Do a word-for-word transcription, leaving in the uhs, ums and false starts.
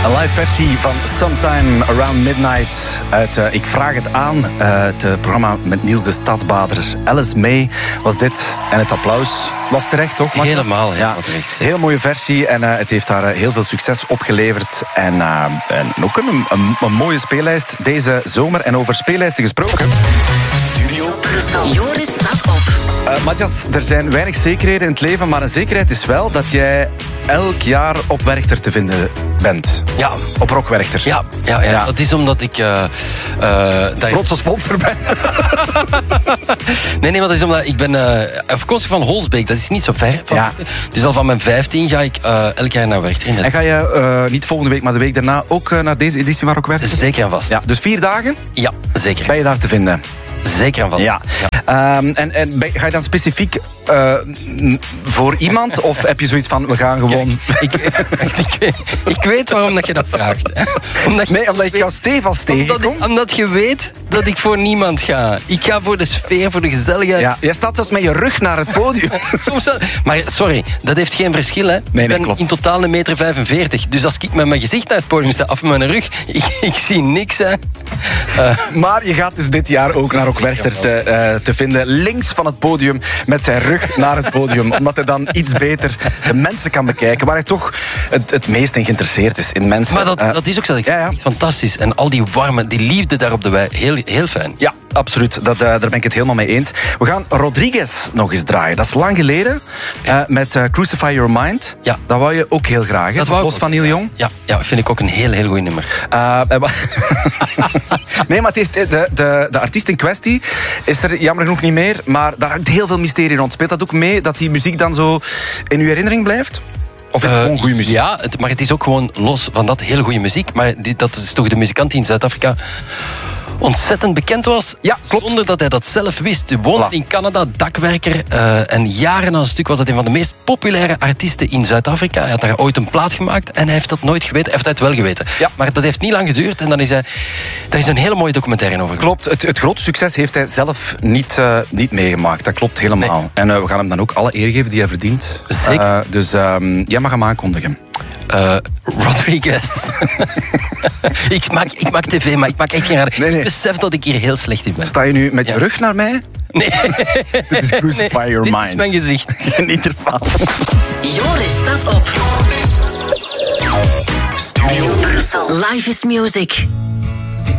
Een live versie van Sometime Around Midnight uit uh, Ik Vraag Het Aan. Uh, het uh, programma met Niels de Stadsbader. Alice May was dit. En het applaus was terecht, toch? Matthias? Helemaal, ja. Terecht. Heel mooie versie. En uh, het heeft haar uh, heel veel succes opgeleverd. En, uh, en ook een, een, een mooie speellijst deze zomer. En over speellijsten gesproken... Studio Brussel. Joris staat op. Uh, Matthias, er zijn weinig zekerheden in het leven, maar een zekerheid is wel dat jij elk jaar op Werchter te vinden bent. Ja. Op Rock Werchter. Ja, ja, ja. ja. Dat is omdat ik... Uh, uh, daar... Trotse sponsor ben. nee, nee, maar dat is omdat ik ben uh, afkomstig van Holsbeek. Dat is niet zo ver. Van ja. Dus al van mijn vijftien ga ik uh, elk jaar naar Werchter. En ga je uh, niet volgende week, maar de week daarna ook uh, naar deze editie van Rock Werchter? Zeker en vast. Ja, dus vier dagen? Ja, zeker. Ben je daar te vinden? Zeker en vast. Ja. ja. Um, en en ga je dan specifiek uh, voor iemand? Of heb je zoiets van, we gaan gewoon... Ja, ik, ik, ik, weet, ik weet waarom dat je dat vraagt. Hè. Omdat nee, omdat ik jou stevast tegenkom. Omdat, omdat je weet dat ik voor niemand ga. Ik ga voor de sfeer, voor de gezelligheid. Ja, jij staat zelfs met je rug naar het podium. Soms wel. Maar sorry, dat heeft geen verschil. Hè. Nee, nee, ik ben klopt. in totaal een meter vijfenveertig. Dus als ik met mijn gezicht naar het podium sta, of met mijn rug, ik, ik zie niks. Hè. Uh, maar je gaat dus dit jaar ook naar Rock Werchter te, uh, te vinden. Links van het podium, met zijn rug naar het podium. Omdat hij dan iets beter de mensen kan bekijken. Waar hij toch het, het meest in geïnteresseerd is. In mensen. Maar dat, uh, dat is ook zo. Ik ja, ja. Echt fantastisch. En al die warme, die liefde daar op de wei. Heel, heel fijn. Ja, absoluut. Dat, uh, daar ben ik het helemaal mee eens. We gaan Rodriguez nog eens draaien. Dat is lang geleden. Uh, met uh, Crucify Your Mind. Ja. Dat wou je ook heel graag. Hè? Dat wou Los van Neil Young. Ja, ja, vind ik ook een heel, heel goed nummer. Uh, nee, maar het is de, de, de artiest in kwestie is er jammer genoeg niet meer. Maar daar hangt heel veel mysterie rond. Speelt dat ook mee, dat die muziek dan zo in uw herinnering blijft? Of is het gewoon goede muziek? Ja, het, maar het is ook gewoon los van dat heel goede muziek. Maar die, dat is toch de muzikant die in Zuid-Afrika ontzettend bekend was. Ja, klopt. Zonder dat hij dat zelf wist. Hij woonde Voilà. in Canada, dakwerker. Uh, en jaren aan een stuk was dat een van de meest populaire artiesten in Zuid-Afrika. Hij had daar ooit een plaat gemaakt en hij heeft dat nooit geweten. Hij heeft het wel geweten. Ja. Maar dat heeft niet lang geduurd. En dan is hij... Daar is een hele mooie documentaire over. Klopt, het, het grote succes heeft hij zelf niet, uh, niet meegemaakt. Dat klopt helemaal. Nee. En uh, we gaan hem dan ook alle eer geven die hij verdient. Zeker. Uh, dus um, jij mag hem aankondigen. Uh, Rodriguez. ik, maak, ik maak tv, maar ik maak echt geen raar. Nee, nee. Ik besef dat ik hier heel slecht in ben. Sta je nu met je Ja. rug naar mij? Nee. Dit is Crucify nee, Your dit Mind. is mijn gezicht. Geniet ervan. Joris staat op. Studio Brussel. Life is music.